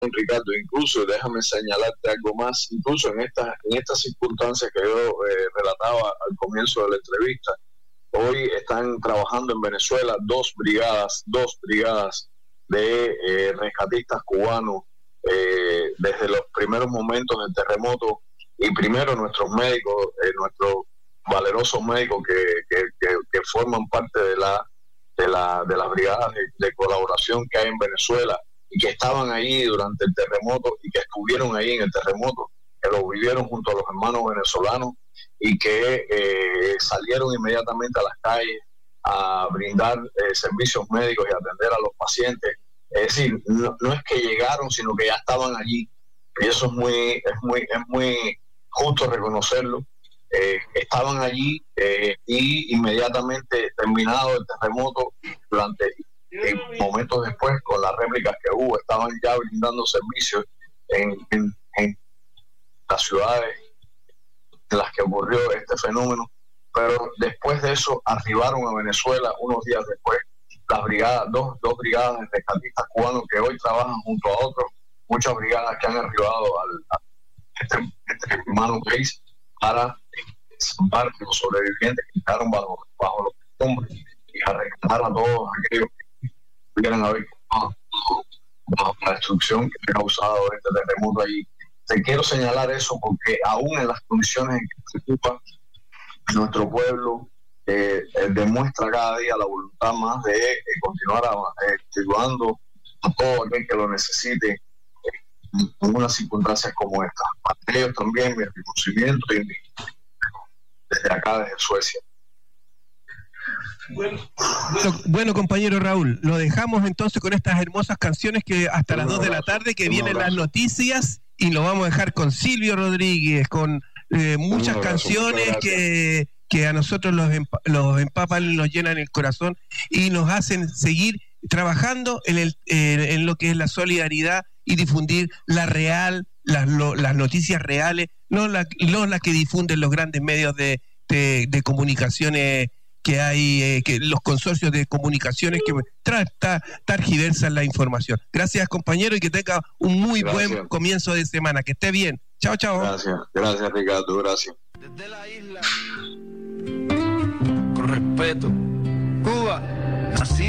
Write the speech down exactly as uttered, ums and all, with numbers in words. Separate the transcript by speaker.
Speaker 1: Ricardo, incluso déjame señalarte algo más, incluso en estas en estas circunstancias que yo eh, relataba al comienzo de la entrevista, hoy están trabajando en Venezuela dos brigadas, dos brigadas de eh, rescatistas cubanos eh, desde los primeros momentos del terremoto, y primero nuestros médicos, eh, nuestros valerosos médicos que, que, que, que forman parte de la de la de las brigadas de, de colaboración que hay en Venezuela y que estaban ahí durante el terremoto y que estuvieron ahí en el terremoto, que lo vivieron junto a los hermanos venezolanos y que eh, salieron inmediatamente a las calles a brindar eh, servicios médicos y atender a los pacientes. Es decir, no, no es que llegaron, sino que ya estaban allí, y eso es muy es muy es muy justo reconocerlo. Eh, estaban allí eh, y inmediatamente terminado el terremoto, durante eh, momentos después, con las réplicas que hubo, estaban ya brindando servicios en, en, en las ciudades en las que ocurrió este fenómeno. Pero después de eso arribaron a Venezuela unos días después las brigadas, dos, dos brigadas de rescatistas cubanos que hoy trabajan junto a otros, muchas brigadas que han arribado al, a este, este hermano país para salvar a los sobrevivientes que quedaron bajo, bajo los escombros y a rescatar a todos aquellos que pudieran haber quedado bajo la destrucción que ha causado este terremoto allí. Te quiero señalar eso porque aún en las condiciones en que se ocupa nuestro pueblo, eh, eh, demuestra cada día la voluntad más de eh, continuar eh, ayudando a todo aquel que lo necesite eh, en unas circunstancias como esta. Para ellos también mi reconocimiento y mi, desde acá, desde Suecia.
Speaker 2: Bueno, bueno, bueno, compañero Raúl, lo dejamos entonces con estas hermosas canciones que hasta las dos de la tarde que vienen las noticias, y lo vamos a dejar con Silvio Rodríguez, con eh, muchas abrazo, canciones que, que a nosotros los, empa- los empapan, nos llenan el corazón y nos hacen seguir trabajando en, el, eh, en lo que es la solidaridad y difundir la real, las, lo, las noticias reales, no las no la que difunden los grandes medios de, de, de comunicaciones que hay, eh, que los consorcios de comunicaciones que trata, targiversan la información. Gracias, compañero, y que tenga un muy gracias. Buen comienzo de semana. Que esté bien. Chao, chao.
Speaker 1: Gracias, gracias, Ricardo, gracias.
Speaker 3: Desde la isla, con respeto, Cuba, así